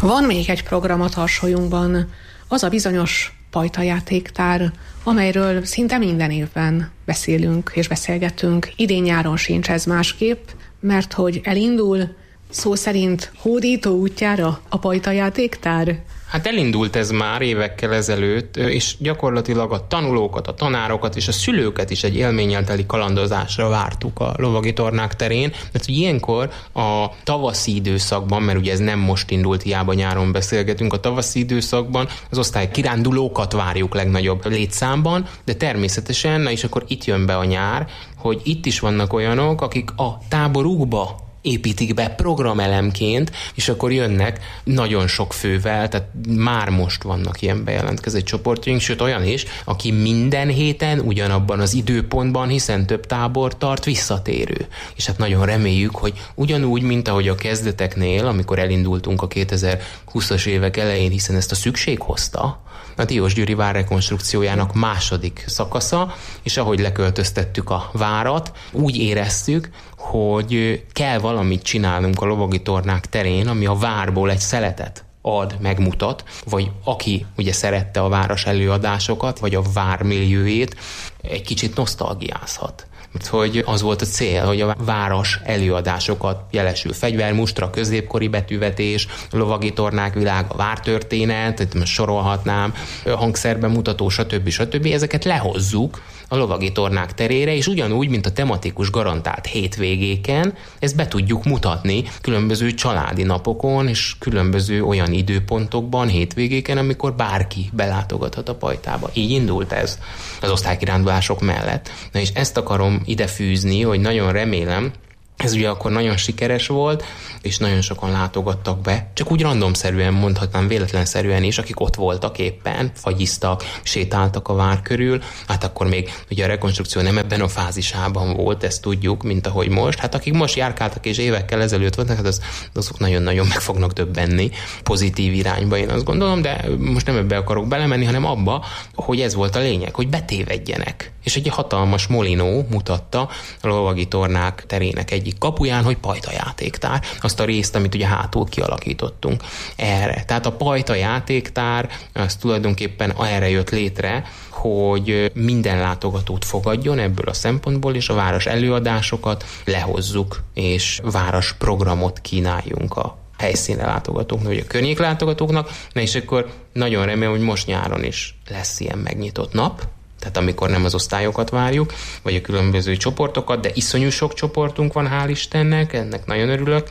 Van még egy program a Tarsolyunkban, az a bizonyos pajtajátéktár, amelyről szinte minden évben beszélünk és beszélgetünk. Idén-nyáron sincs ez másképp, mert hogy elindul szó szerint hódító útjára a pajtajátéktár. Hát elindult ez már évekkel ezelőtt, és gyakorlatilag a tanulókat, a tanárokat és a szülőket is egy élménnyel teli kalandozásra vártuk a lovagi tornák terén. Mert ilyenkor a tavaszi időszakban, mert ugye ez nem most indult, hiába nyáron beszélgetünk, a tavaszi időszakban az osztály kirándulókat várjuk legnagyobb létszámban, de természetesen, na és akkor itt jön be a nyár, hogy itt is vannak olyanok, akik a táborukba építik be programelemként, és akkor jönnek nagyon sok fővel, tehát már most vannak ilyen bejelentkezett csoportjaink, sőt olyan is, aki minden héten ugyanabban az időpontban, hiszen több tábor tart, visszatérő. És hát nagyon reméljük, hogy ugyanúgy, mint ahogy a kezdeteknél, amikor elindultunk a 2020-as évek elején, hiszen ezt a szükség hozta, a Diósgyőri vár rekonstrukciójának második szakasza, és ahogy leköltöztettük a várat, úgy éreztük, hogy kell valamit csinálnunk a lovagi tornák terén, ami a várból egy szeletet ad, megmutat, vagy aki ugye szerette a város előadásokat, vagy a vár milliójét, egy kicsit nosztalgiázhat. Hogy az volt a cél, hogy a város előadásokat, jelesül fegyvermustra, középkori betűvetés, lovagi tornák világ, a vártörténet, itt most sorolhatnám, hangszerbemutató, stb. Ezeket lehozzuk a lovagi tornák terére, és ugyanúgy, mint a tematikus garantált hétvégéken, ezt be tudjuk mutatni különböző családi napokon, és különböző olyan időpontokban, hétvégéken, amikor bárki belátogathat a pajtába. Így indult ez az osztálykirándulások mellett. Na és ezt akarom ide fűzni, hogy nagyon remélem, ez ugye akkor nagyon sikeres volt, és nagyon sokan látogattak be. Csak úgy randomszerűen mondhatnám, véletlenszerűen is, akik ott voltak éppen, fagyiztak, sétáltak a vár körül. Hát akkor még ugye a rekonstrukció nem ebben a fázisában volt, ezt tudjuk, mint ahogy most. Hát akik most járkáltak és évekkel ezelőtt voltak, hát azok nagyon-nagyon meg fognak döbbenni pozitív irányba, én azt gondolom, de most nem ebbe akarok belemenni, hanem abba, hogy ez volt a lényeg, hogy betévedjenek. És egy hatalmas molinó mutatta a lovagi tornák terének egyik kapuján, hogy pajtajátéktár, azt a részt, amit ugye hátul kialakítottunk erre. Tehát a pajtajátéktár az tulajdonképpen erre jött létre, hogy minden látogatót fogadjon ebből a szempontból, és a város előadásokat lehozzuk, és város programot kínáljunk a helyszínre látogatóknak, vagy a környék látogatóknak, na és akkor nagyon remélem, hogy most nyáron is lesz ilyen megnyitott nap, tehát amikor nem az osztályokat várjuk, vagy a különböző csoportokat, de iszonyú sok csoportunk van, hál' Istennek, ennek nagyon örülök,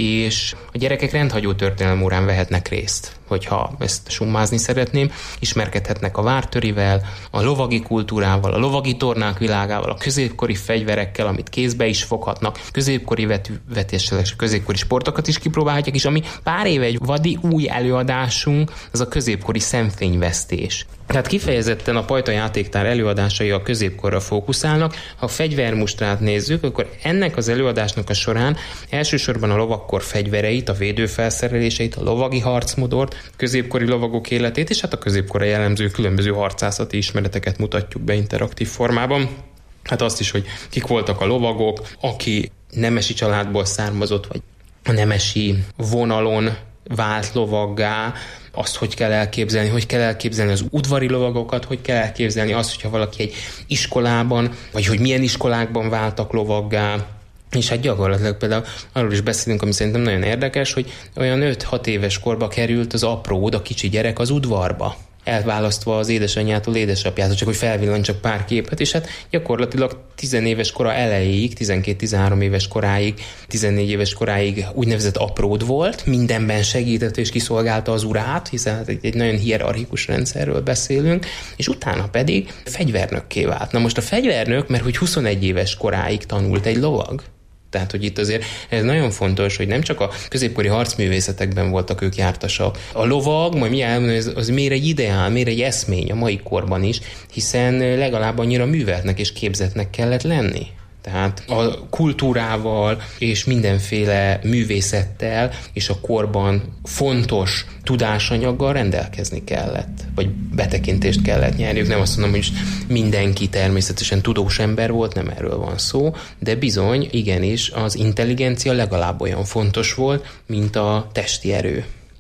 és a gyerekek rendhagyó történelmórán vehetnek részt, hogyha ezt summázni szeretném, ismerkedhetnek a vártörivel, a lovagi kultúrával, a lovagi tornák világával, a középkori fegyverekkel, amit kézbe is foghatnak, középkori vetéssel és a középkori sportokat is kipróbálhatják, és ami pár éve egy vadi új előadásunk, az a középkori szemfényvesztés. Tehát kifejezetten a pajtajátéktár előadásai a középkorra fókuszálnak. Ha a fegyvermustrát nézzük, akkor ennek az előadásnak a során elsősorban a lovakkor fegyvereit, a védőfelszereléseit, a lovagi harcmodort, középkori lovagok életét, és hát a középkorra jellemző különböző harcászati ismereteket mutatjuk be interaktív formában. Hát azt is, hogy kik voltak a lovagok, aki nemesi családból származott, vagy a nemesi vonalon vált lovaggá, azt, hogy kell elképzelni az udvari lovagokat, hogy kell elképzelni azt, hogyha valaki egy iskolában, vagy hogy milyen iskolákban váltak lovaggá. És hát gyakorlatilag például arról is beszélünk, ami szerintem nagyon érdekes, hogy olyan 5-6 éves korba került az apród, a kicsi gyerek az udvarba, elválasztva az édesanyjától, édesapjától, csak hogy felvillan csak pár képet, és hát gyakorlatilag 10 éves kora elejéig, 12-13 éves koráig, 14 éves koráig úgynevezett apród volt, mindenben segített és kiszolgálta az urát, hiszen hát egy nagyon hierarchikus rendszerről beszélünk, és utána pedig fegyvernökké vált. Na most a fegyvernök, mert hogy 21 éves koráig tanult egy lovag, tehát, hogy itt azért ez nagyon fontos, hogy nem csak a középkori harcművészetekben voltak ők jártasak. A lovag, majd mi elmondani, az miért egy ideál, miért egy eszmény a mai korban is, hiszen legalább annyira műveltnek és képzettnek kellett lenni. Tehát a kultúrával és mindenféle művészettel és a korban fontos tudásanyaggal rendelkezni kellett, vagy betekintést kellett nyerniük. Nem azt mondom, hogy mindenki természetesen tudós ember volt, nem erről van szó, de bizony, igenis, az intelligencia legalább olyan fontos volt, mint a testi erő.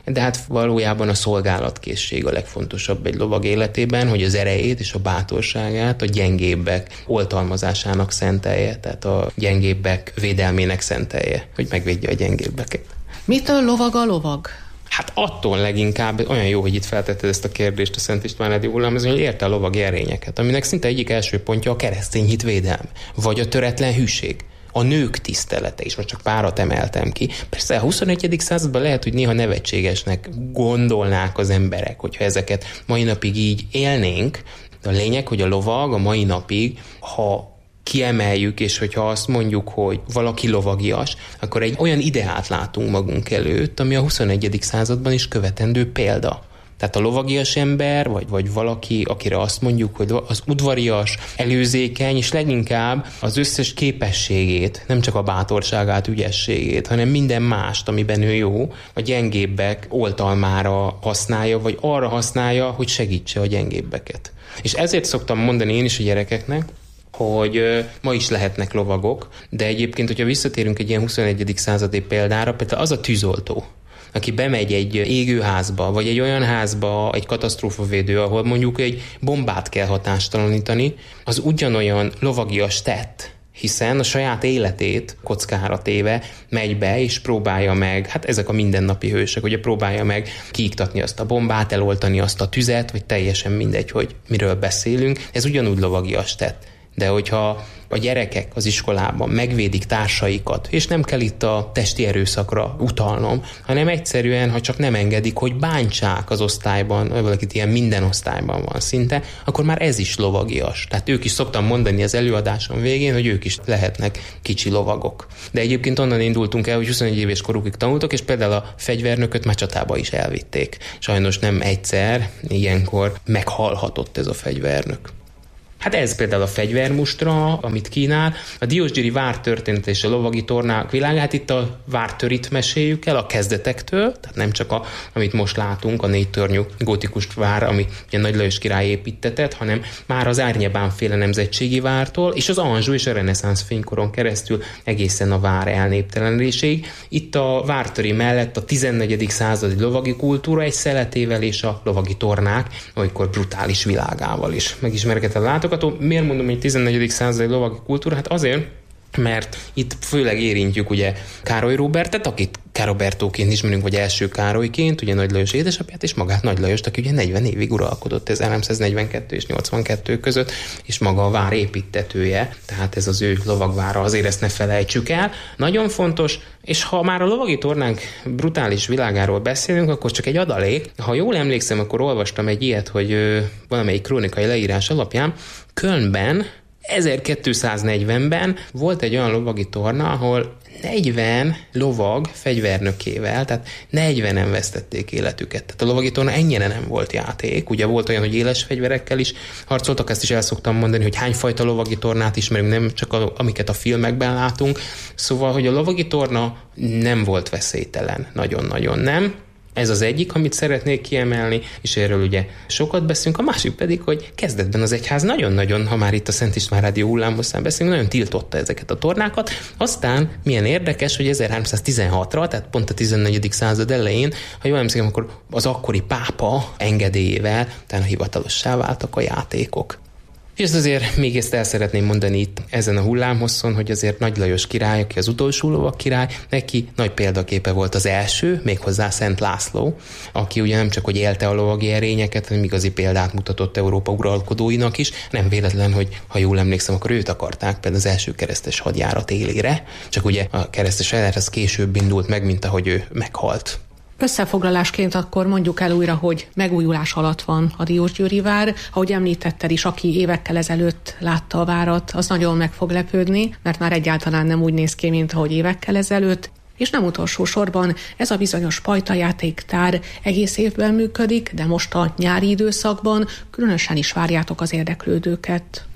de hát valójában a szolgálatkészség a legfontosabb egy lovag életében, hogy az erejét és a bátorságát a gyengébbek oltalmazásának szentelje, tehát a gyengébbek védelmének szentelje, hogy megvédje a gyengébbeket. Mitől lovag a lovag? Hát attól leginkább, olyan jó, hogy itt feltetted ezt a kérdést a Szent Istváni hullámhozón, hogy érte a lovagi erényeket, aminek szinte egyik első pontja a keresztény hit védelme, vagy a töretlen hűség, a nők tisztelete is, most csak párat emeltem ki. Persze a 21. században lehet, hogy néha nevetségesnek gondolnák az emberek, hogyha ezeket mai napig így élnénk. De a lényeg, hogy a lovag a mai napig, ha kiemeljük, és hogyha azt mondjuk, hogy valaki lovagias, akkor egy olyan ideát látunk magunk előtt, ami a 21. században is követendő példa. Tehát a lovagias ember, vagy valaki, akire azt mondjuk, hogy az udvarias, előzékeny, és leginkább az összes képességét, nem csak a bátorságát, ügyességét, hanem minden mást, amiben ő jó, a gyengébbek oltalmára használja, vagy arra használja, hogy segítse a gyengébbeket. És ezért szoktam mondani én is a gyerekeknek, hogy ma is lehetnek lovagok, de egyébként, hogyha visszatérünk egy ilyen 21. századi példára, például az a tűzoltó, aki bemegy egy égőházba, vagy egy olyan házba, egy katasztrófavédő, ahol mondjuk egy bombát kell hatástalanítani, az ugyanolyan lovagias tett, hiszen a saját életét kockára téve megy be, és próbálja meg, hát ezek a mindennapi hősök, ugye próbálja meg kiiktatni azt a bombát, eloltani azt a tüzet, vagy teljesen mindegy, hogy miről beszélünk, ez ugyanúgy lovagias tett. De hogyha a gyerekek az iskolában megvédik társaikat, és nem kell itt a testi erőszakra utalnom, hanem egyszerűen, ha csak nem engedik, hogy bántsák az osztályban, vagy valakit ilyen minden osztályban van szinte, akkor már ez is lovagias. Tehát ők is szoktam mondani az előadáson végén, hogy ők is lehetnek kicsi lovagok. De egyébként onnan indultunk el, hogy 21 éves korukig tanultak, és például a fegyvernököt már csatába is elvitték. Sajnos nem egyszer, ilyenkor meghalhatott ez a fegyvernök. Hát ez például a fegyvermustra, amit kínál. A diósgyőri vár története és a lovagi tornák világát, itt a vártörit meséljük el a kezdetektől, tehát nem csak amit most látunk, a 4 tornyú gótikus vár, ami ugye Nagy Lajos király építtetett, hanem már az Árnyebán-féle nemzetségi vártól, és az Anjou és a reneszánsz fénykoron keresztül egészen a vár elnéptelenedéséig. Itt a vártöri mellett a 14. századi lovagi kultúra egy szeletével és a lovagi tornák, olykor brutális világával is megismerkedett a látogató. Miért mondom, hogy 14. századi lovagi kultúra? Hát azért, mert itt főleg érintjük ugye Károly Róbertet, akit Károbertóként ismerünk, vagy első Károlyként, ugye Nagy Lajos édesapját, és magát Nagy Lajost, aki ugye 40 évig uralkodott 1342 és 82 között, és maga a vár építtetője, tehát ez az ő lovagvára, azért ezt ne felejtsük el. Nagyon fontos, és ha már a lovagi tornánk brutális világáról beszélünk, akkor csak egy adalék. Ha jól emlékszem, akkor olvastam egy ilyet, hogy valamelyik krónikai leírás alapján Kölnben 1240-ben volt egy olyan lovagi torna, ahol 40 lovag fegyvernökével, tehát 40-en vesztették életüket. Tehát a lovagi torna ennyire nem volt játék. Ugye volt olyan, hogy éles fegyverekkel is harcoltak, ezt is el szoktam mondani, hogy hányfajta lovagi tornát ismerünk, nem csak amiket a filmekben látunk. Szóval, hogy a lovagi torna nem volt veszélytelen. Nagyon-nagyon nem. Ez az egyik, amit szeretnék kiemelni, és erről ugye sokat beszélünk, a másik pedig, hogy kezdetben az egyház nagyon-nagyon, ha már itt a Szent István Rádió hullámhosszán beszélünk, nagyon tiltotta ezeket a tornákat. Aztán milyen érdekes, hogy 1316-ra, tehát pont a 14. század elején, ha jól emlékszem, akkor az akkori pápa engedélyével utána hivatalossá váltak a játékok. És azért még ezt el szeretném mondani itt ezen a hullámhosszon, hogy azért Nagy Lajos király, aki az utolsó lovag király, neki nagy példaképe volt az első, méghozzá Szent László, aki ugye nem csak hogy élte a lovagi erényeket, hanem igazi példát mutatott Európa uralkodóinak is. Nem véletlen, hogy ha jól emlékszem, akkor őt akarták például az első keresztes hadjárat élére, csak ugye a keresztes hadjárat az később indult meg, mint ahogy ő meghalt. Összefoglalásként akkor mondjuk el újra, hogy megújulás alatt van a diósgyőri vár. Ahogy említetted is, aki évekkel ezelőtt látta a várat, az nagyon meg fog lepődni, mert már egyáltalán nem úgy néz ki, mint ahogy évekkel ezelőtt. És nem utolsó sorban ez a bizonyos pajtajátéktár egész évben működik, de most a nyári időszakban különösen is várjátok az érdeklődőket.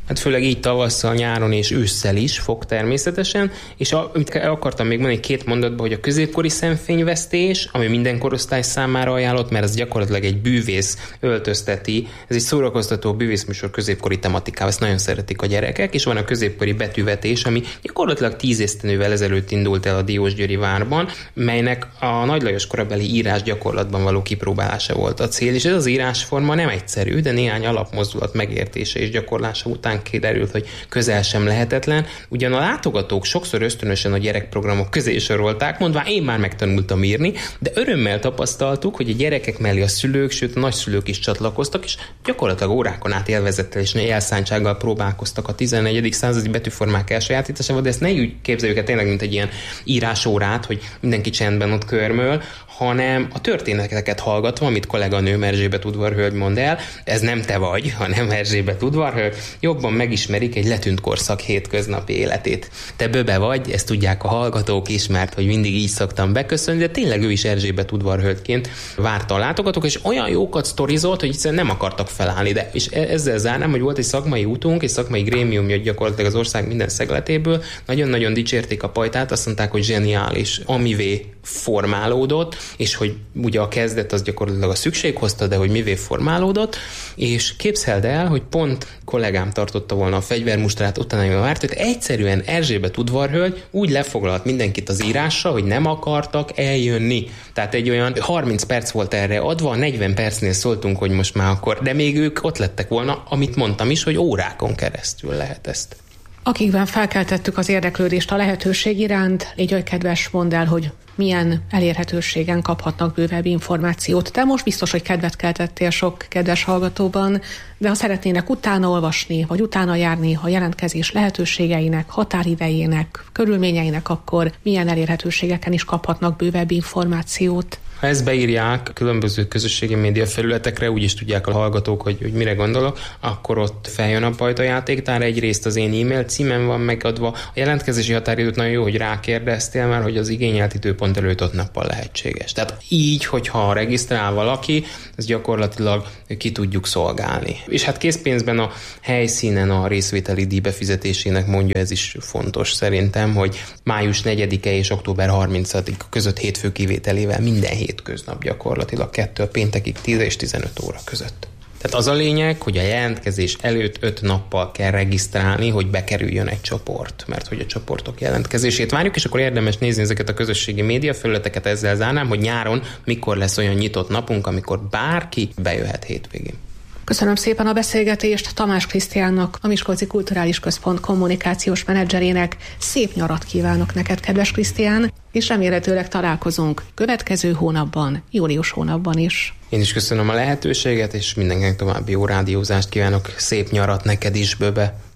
Hát főleg így tavasszal, nyáron és ősszel is fog természetesen, és amit akartam még mondani 2 mondatban, hogy a középkori szemfényvesztés, ami minden korosztály számára ajánlott, mert ez gyakorlatilag egy bűvész öltözteti, ez egy szórakoztató bűvészműsor középkori tematikával, ezt nagyon szeretik a gyerekek, és van a középkori betűvetés, ami gyakorlatilag 10 esztendővel ezelőtt indult el a Diósgyőri várban, melynek a Nagy Lajos korabeli írás gyakorlatban való kipróbálása volt a cél, és ez az írásforma nem egyszerű, de néhány alapmozdulat megértése és gyakorlása után kiderült, hogy közel sem lehetetlen. Ugyan a látogatók sokszor ösztönösen a gyerekprogramok közé sorolták, mondván én már megtanultam írni, de örömmel tapasztaltuk, hogy a gyerekek mellé a szülők, sőt a nagyszülők is csatlakoztak, és gyakorlatilag órákon át élvezettel és elszántsággal próbálkoztak a 14. századi betűformák elsajátításával, de ezt ne úgy képzeljük el tényleg, mint egy ilyen írásórát, hogy mindenki csendben ott körmöl, hanem a történeteket hallgatva, amit kolléganőm Erzsébet udvarhölgy mond el, ez nem te vagy, hanem Erzsébet udvarhölgy, jobban megismerik egy letűnt korszak hétköznapi életét. Te böbe vagy, ezt tudják a hallgatók is, mert hogy mindig így szoktam beköszönni, de tényleg ő is Erzsébet udvarhölgyként várta a látogatók, és olyan jókat sztorizolt, hogy egyszerűen nem akartak felállni. De és ezzel zárnám, hogy volt egy szakmai útunk, egy szakmai grémium jött gyakorlatilag az ország minden szegletéből, nagyon-nagyon dicsérték a pajtát, azt mondták, hogy zseniális, amivé formálódott, és hogy ugye a kezdet az gyakorlatilag a szükség hozta, de hogy mivé formálódott, és képzeld el, hogy pont kollégám tartotta volna a fegyvermustrát, utána várt, hogy egyszerűen Erzsébet udvarhölgy úgy lefoglalt mindenkit az írásra, hogy nem akartak eljönni. Tehát egy olyan 30 perc volt erre adva, 40 percnél szóltunk, hogy most már akkor, de még ők ott lettek volna, amit mondtam is, hogy órákon keresztül lehet ezt. Akikben felkeltettük az érdeklődést a lehetőség iránt, légy olyan kedves, mondd el, hogy milyen elérhetőségen kaphatnak bővebb információt. Te most biztos, hogy kedvet keltettél sok kedves hallgatóban, de ha szeretnének utána olvasni, vagy utána járni a jelentkezés lehetőségeinek, határidejének, körülményeinek, akkor milyen elérhetőségeken is kaphatnak bővebb információt? Ha ezt beírják különböző közösségi média felületekre, úgy is tudják a hallgatók, hogy mire gondolok, akkor ott feljön a Pajta játéktár. Egyrészt az én e-mail címem van megadva. A jelentkezési határidőt nagyon jó, hogy rákérdeztél már, hogy az igényelt időpont előtt 5 nappal lehetséges. Tehát így, hogyha regisztrál valaki, ezt gyakorlatilag ki tudjuk szolgálni. És hát készpénzben a helyszínen a részvételi díj befizetésének mondja, ez is fontos szerintem, hogy május 4-e és október 30-a között hétfő kivételével minden hétköznap gyakorlatilag 2 péntekig 10 és 15 óra között. Tehát az a lényeg, hogy a jelentkezés előtt 5 nappal kell regisztrálni, hogy bekerüljön egy csoport, mert hogy a csoportok jelentkezését várjuk, és akkor érdemes nézni ezeket a közösségi média felületeket, ezzel zárnám, hogy nyáron mikor lesz olyan nyitott napunk, amikor bárki bejöhet hétvégén. Köszönöm szépen a beszélgetést Tamás Krisztiánnak, a Miskolci Kulturális Központ kommunikációs menedzserének. Szép nyarat kívánok neked, kedves Krisztián, és remélhetőleg találkozunk következő hónapban, július hónapban is. Én is köszönöm a lehetőséget, és mindenkinek további jó rádiózást kívánok. Szép nyarat neked is, Böbe!